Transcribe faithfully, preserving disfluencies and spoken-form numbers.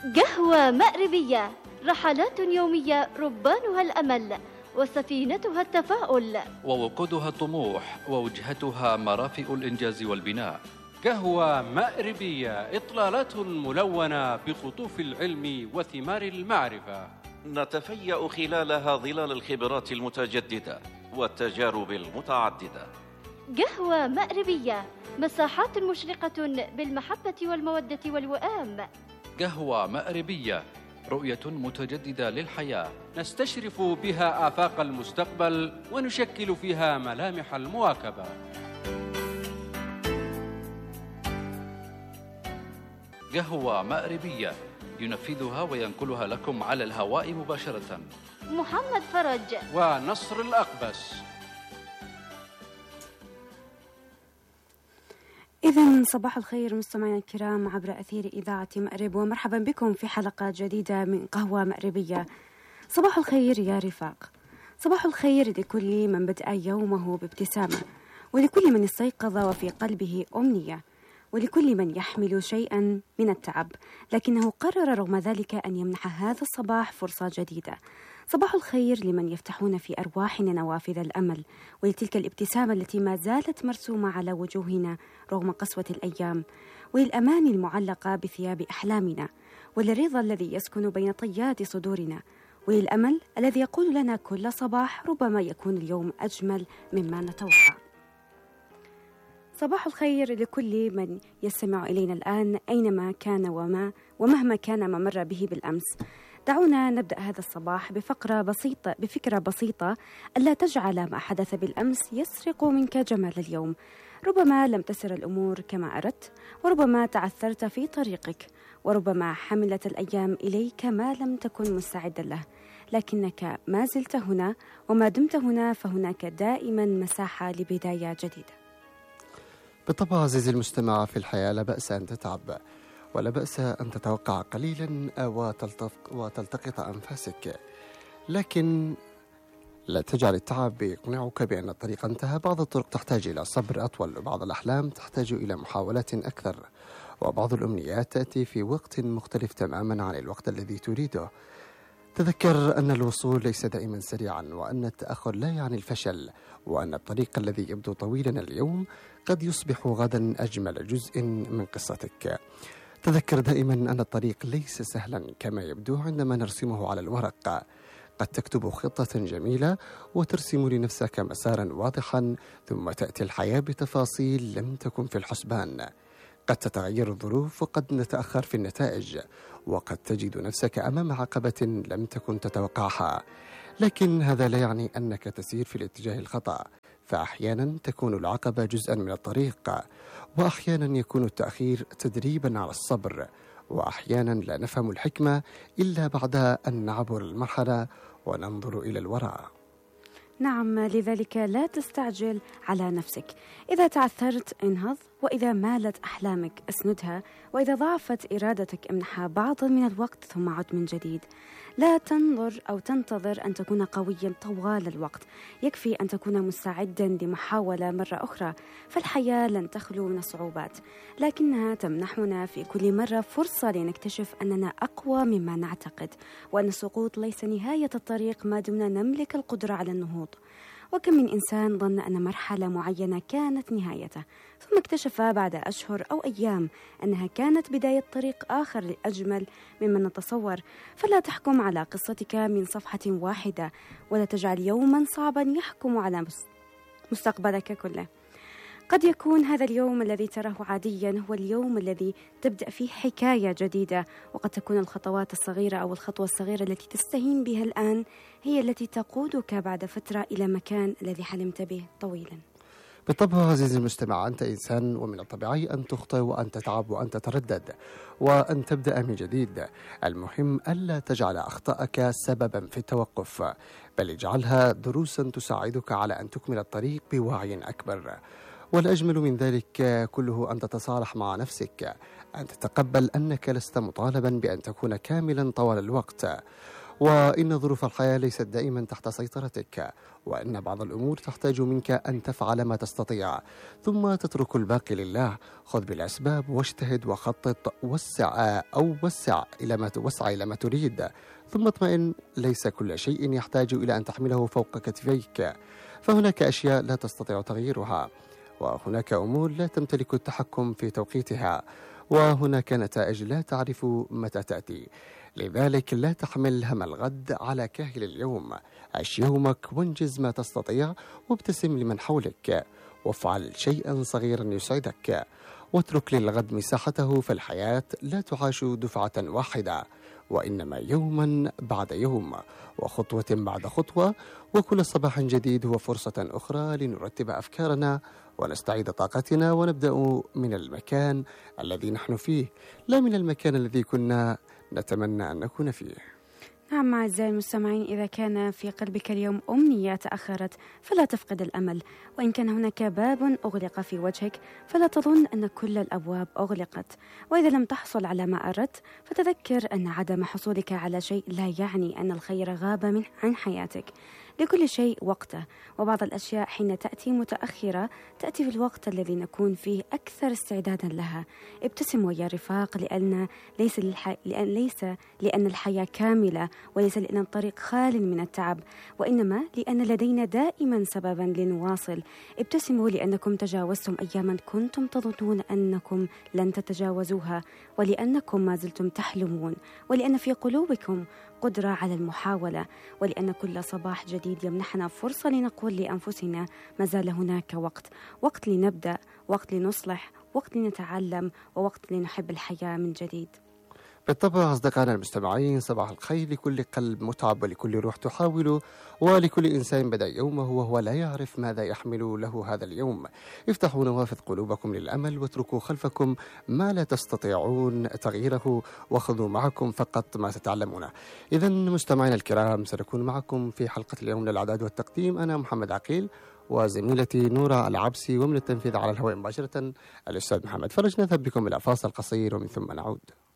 قهوة مأربية، رحلات يومية ربانها الأمل وسفينتها التفاؤل، ووقودها الطموح ووجهتها مرافئ الإنجاز والبناء. قهوة مأربية، إطلالات ملونة بقطوف العلم وثمار المعرفة، نتفيأ خلالها ظلال الخبرات المتجددة والتجارب المتعددة. قهوة مأربية، مساحات مشرقة بالمحبة والمودة والوئام. قهوة مأربية، رؤية متجددة للحياة، نستشرف بها آفاق المستقبل ونشكل فيها ملامح المواكبة. قهوة مأربية، ينفذها وينقلها لكم على الهواء مباشرة محمد فرج ونصر الأقبس. إذن صباح الخير مستمعينا الكرام عبر أثير إذاعة مأرب، ومرحبا بكم في حلقة جديدة من قهوة مأربية. صباح الخير يا رفاق، صباح الخير لكل من بدأ يومه بابتسامة، ولكل من استيقظ وفي قلبه أمنية، ولكل من يحمل شيئا من التعب لكنه قرر رغم ذلك أن يمنح هذا الصباح فرصة جديدة. صباح الخير لمن يفتحون في أرواحنا نوافذ الأمل، ولتلك الابتسامة التي ما زالت مرسومة على وجوهنا رغم قسوة الأيام، وللأماني المعلقة بثياب أحلامنا، وللرضا الذي يسكن بين طيات صدورنا، وللأمل الذي يقول لنا كل صباح ربما يكون اليوم أجمل مما نتوقع. صباح الخير لكل من يستمع إلينا الآن أينما كان وما ومهما كان ما مر به بالأمس. دعونا نبدأ هذا الصباح بفقرة بسيطة بفكرة بسيطة ألا تجعل ما حدث بالأمس يسرق منك جمال اليوم. ربما لم تسر الأمور كما أردت، وربما تعثرت في طريقك، وربما حملت الأيام إليك ما لم تكن مستعدا له، لكنك ما زلت هنا، وما دمت هنا فهناك دائما مساحة لبداية جديدة. بالطبع عزيزي المستمع، في الحياة لا بأس أن تتعب، ولا بأس أن تتوقع قليلا وتلتقط أنفاسك، لكن لا تجعل التعب يقنعك بأن الطريق انتهى. بعض الطرق تحتاج إلى صبر أطول، وبعض الأحلام تحتاج إلى محاولات أكثر، وبعض الأمنيات تأتي في وقت مختلف تماما عن الوقت الذي تريده. تذكر أن الوصول ليس دائما سريعا، وأن التأخر لا يعني الفشل، وأن الطريق الذي يبدو طويلا اليوم قد يصبح غدا أجمل جزء من قصتك. تذكر دائما أن الطريق ليس سهلا كما يبدو عندما نرسمه على الورق. قد تكتب خطة جميلة وترسم لنفسك مسارا واضحا، ثم تأتي الحياة بتفاصيل لم تكن في الحسبان. قد تتغير الظروف، وقد نتأخر في النتائج، وقد تجد نفسك أمام عقبة لم تكن تتوقعها، لكن هذا لا يعني أنك تسير في الاتجاه الخطأ. فأحيانا تكون العقبة جزءا من الطريق، وأحيانا يكون التأخير تدريبا على الصبر، وأحيانا لا نفهم الحكمة إلا بعد أن نعبر المرحلة وننظر إلى الوراء. نعم، لذلك لا تستعجل على نفسك. إذا تعثرت انهض، وإذا مالت أحلامك اسندها، وإذا ضعفت إرادتك امنحها بعضا من الوقت ثم عد من جديد. لا تنظر أو تنتظر أن تكون قويا طوال الوقت، يكفي أن تكون مستعدا لمحاولة مرة أخرى. فالحياة لن تخلو من الصعوبات، لكنها تمنحنا في كل مرة فرصة لنكتشف أننا أقوى مما نعتقد، وأن السقوط ليس نهاية الطريق ما دمنا نملك القدرة على النهوض. وكم من إنسان ظن أن مرحلة معينة كانت نهايته، ثم اكتشف بعد أشهر أو أيام أنها كانت بداية طريق آخر أجمل مما نتصور. فلا تحكم على قصتك من صفحة واحدة، ولا تجعل يوما صعبا يحكم على مستقبلك كله. قد يكون هذا اليوم الذي تراه عاديا هو اليوم الذي تبدأ فيه حكاية جديدة، وقد تكون الخطوات الصغيرة أو الخطوة الصغيرة التي تستهين بها الآن هي التي تقودك بعد فترة إلى مكان الذي حلمت به طويلا. بالطبع عزيزي المستمع، أنت إنسان، ومن الطبيعي أن تخطئ وأن تتعب وأن تتردد وأن تبدأ من جديد. المهم ألا تجعل أخطائك سببا في التوقف، بل اجعلها دروسا تساعدك على أن تكمل الطريق بوعي أكبر. والأجمل من ذلك كله أن تتصالح مع نفسك، أن تتقبل أنك لست مطالبا بأن تكون كاملا طوال الوقت، وإن ظروف الحياة ليست دائما تحت سيطرتك، وأن بعض الأمور تحتاج منك أن تفعل ما تستطيع ثم تترك الباقي لله. خذ بالأسباب واجتهد وخطط، وسع أو وسع إلى ما توسع إلى ما تريد، ثم اطمئن. ليس كل شيء يحتاج إلى أن تحمله فوق كتفيك، فهناك أشياء لا تستطيع تغييرها، وهناك أمور لا تمتلك التحكم في توقيتها، وهناك نتائج لا تعرف متى تأتي. لذلك لا تحمل هم الغد على كاهل اليوم. عش يومك وانجز ما تستطيع، وابتسم لمن حولك، وافعل شيئا صغيرا يسعدك، واترك للغد مساحته. فالحياة لا تعاش دفعة واحدة، وإنما يوما بعد يوم، وخطوة بعد خطوة، وكل صباح جديد هو فرصة أخرى لنرتب أفكارنا ونستعيد طاقتنا، ونبدأ من المكان الذي نحن فيه، لا من المكان الذي كنا نتمنى أن نكون فيه. نعم أعزائي المستمعين، إذا كان في قلبك اليوم أمنية تأخرت فلا تفقد الأمل، وإن كان هناك باب أغلق في وجهك فلا تظن أن كل الأبواب أغلقت، وإذا لم تحصل على ما أردت فتذكر أن عدم حصولك على شيء لا يعني أن الخير غاب من عن حياتك. لكل شيء وقته، وبعض الأشياء حين تأتي متأخرة تأتي في الوقت الذي نكون فيه أكثر استعدادا لها. ابتسم ويا رفاق، لأن ليس للح... لأن ليس لأن الحياة كاملة، وليس لأن الطريق خال من التعب، وإنما لأن لدينا دائما سببا لنواصل. ابتسموا لأنكم تجاوزتم أياما كنتم تظنون أنكم لن تتجاوزوها، ولأنكم ما زلتم تحلمون، ولأن في قلوبكم قدرة على المحاولة، ولأن كل صباح جديد يمنحنا فرصة لنقول لأنفسنا ما زال هناك وقت، وقت لنبدأ، وقت لنصلح، وقت لنتعلم، ووقت لنحب الحياة من جديد. بالطبع أصدقائنا المستمعين، صباح الخير لكل قلب متعب ولكل روح تحاول، ولكل إنسان بدأ يومه وهو لا يعرف ماذا يحمل له هذا اليوم. افتحوا نوافذ قلوبكم للأمل، واتركوا خلفكم ما لا تستطيعون تغييره، وخذوا معكم فقط ما تتعلمونه. إذا مستمعينا الكرام، سنكون معكم في حلقة اليوم للإعداد والتقديم أنا محمد عقيل، وزميلتي نورة العبسي، ومن التنفيذ على الهواء مباشرة الأستاذ محمد فرج. نذهب بكم إلى فاصل قصير ومن ثم نعود.